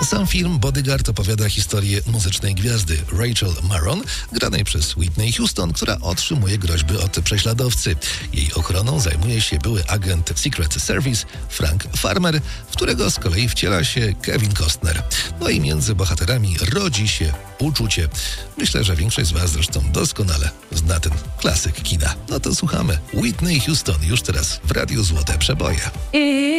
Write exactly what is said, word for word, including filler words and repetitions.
Sam film Bodyguard opowiada historię muzycznej gwiazdy Rachel Marron, granej przez Whitney Houston, która otrzymuje groźby od prześladowcy. Jej ochroną zajmuje się były agent Secret Service Frank Farmer, w którego z kolei wciela się Kevin Costner. No i między bohaterami rodzi się uczucie. Myślę, że większość z was zresztą doskonale zna ten klasyk kina. No to słuchamy. Whitney Houston już teraz w Radiu Złote Przeboje.